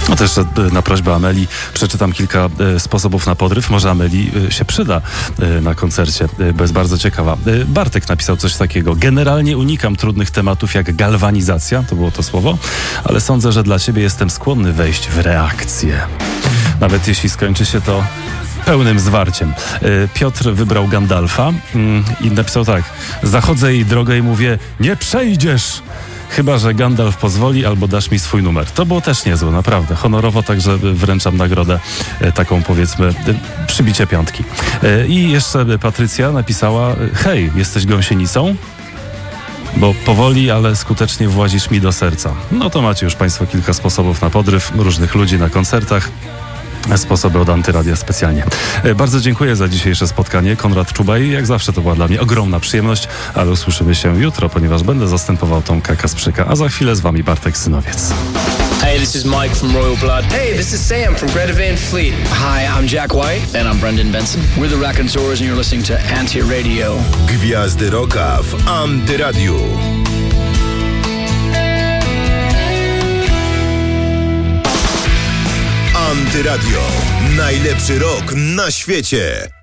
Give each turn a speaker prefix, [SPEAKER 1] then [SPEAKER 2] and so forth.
[SPEAKER 1] No to jeszcze na prośbę Ameli przeczytam kilka sposobów na podryw. Może Ameli się przyda na koncercie, bo jest bardzo ciekawa. Bartek napisał coś takiego. Generalnie unikam trudnych tematów jak galwanizacja, to było to słowo, ale sądzę, że dla ciebie jestem skłonny wejść w reakcję. Nawet jeśli skończy się to pełnym zwarciem. Piotr wybrał Gandalfa i napisał tak. Zachodzę jej drogę i mówię, nie przejdziesz! Chyba że Gandalf pozwoli albo dasz mi swój numer. To było też niezłe, naprawdę. Honorowo także wręczam nagrodę taką, powiedzmy, przybicie piątki. I jeszcze Patrycja napisała, hej, jesteś gąsienicą? Bo powoli, ale skutecznie włazisz mi do serca. No to macie już Państwo kilka sposobów na podryw różnych ludzi na koncertach. Sposoby od Antyradia specjalnie. Bardzo dziękuję za dzisiejsze spotkanie. Konrad Czubaj, jak zawsze to była dla mnie ogromna przyjemność, ale usłyszymy się jutro, ponieważ będę zastępował Tomka Kasprzyka, a za chwilę z wami Bartek Synowiec.
[SPEAKER 2] Hey, this is Mike from Royal Blood. Hey, this is Sam from Greta Van Fleet. Hi, I'm Jack White. And I'm Brendan Benson. We're the Raconteurs and you're listening to Anti-Radio.
[SPEAKER 3] Gwiazdy Rocka w Antyradiu. Antyradio. Najlepszy rok na świecie.